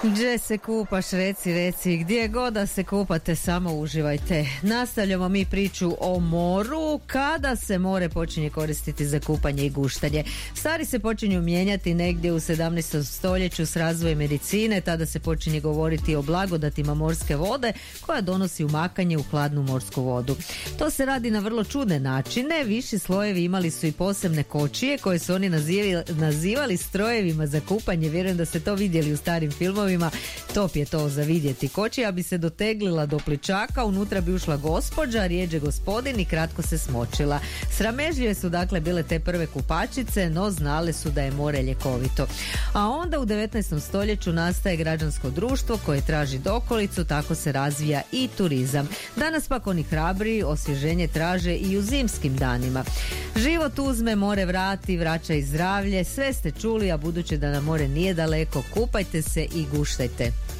Gdje se kupaš, reci, gdje god da se kupate, samo uživajte. Nastavljamo mi priču o moru, kada se more počinje koristiti za kupanje i guštanje. Stvari se počinju mijenjati negdje u 17. stoljeću s razvojem medicine, tada se počinje govoriti o blagodatima morske vode koja donosi umakanje u hladnu morsku vodu. To se radi na vrlo čudne načine, viši slojevi imali su i posebne kočije koje su oni nazivali strojevima za kupanje, vjerujem da ste to vidjeli u starim filmovima. Top je to za vidjeti. Kočija bi se doteglila do pličaka, unutra bi ušla gospođa, rijeđe gospodin i kratko se smočila. Sramežljive su dakle bile te prve kupačice, no znale su da je more ljekovito. A onda u 19. stoljeću nastaje građansko društvo koje traži dokolicu, tako se razvija i turizam. Danas pak oni hrabri osvježenje traže i u zimskim danima. Život uzme, more vrati, vraća i zdravlje, sve ste čuli, a budući da na more nije daleko, kupajte se i guštajte.